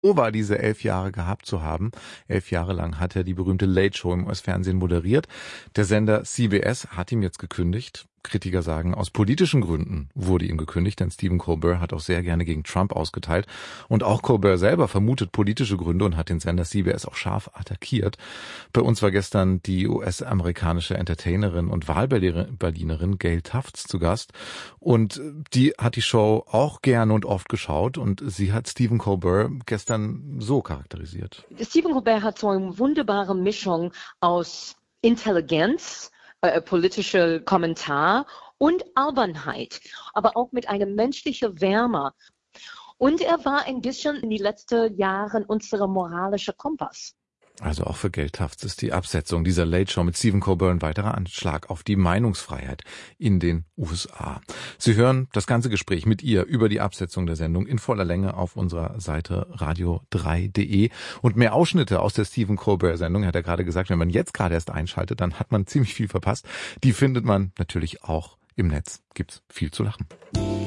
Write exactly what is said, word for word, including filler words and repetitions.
war, diese elf Jahre gehabt zu haben. Elf Jahre lang hat er die berühmte Late Show im U S-Fernsehen moderiert. Der Sender C B S hat ihm jetzt gekündigt. Kritiker sagen, aus politischen Gründen wurde ihm gekündigt, denn Stephen Colbert hat auch sehr gerne gegen Trump ausgeteilt. Und auch Colbert selber vermutet politische Gründe und hat den Sender C B S auch scharf attackiert. Bei uns war gestern die U S-amerikanische Entertainerin und Wahlberlinerin Gail Tufts zu Gast. Und die hat die Show auch gerne und oft geschaut. Und sie hat Stephen Colbert gestern so charakterisiert. Stephen Colbert hat so eine wunderbare Mischung aus Intelligenz, Äh, politischer Kommentar und Albernheit, aber auch mit einer menschlichen Wärme. Und er war ein bisschen in den letzten Jahren unser moralischer Kompass. Also auch für Gail Tufts ist die Absetzung dieser Late Show mit Stephen Colbert ein weiterer Anschlag auf die Meinungsfreiheit in den U S A. Sie hören das ganze Gespräch mit ihr über die Absetzung der Sendung in voller Länge auf unserer Seite radio drei punkt de und mehr Ausschnitte aus der Stephen Colbert Sendung, hat er gerade gesagt, wenn man jetzt gerade erst einschaltet, dann hat man ziemlich viel verpasst. Die findet man natürlich auch im Netz. Gibt's viel zu lachen.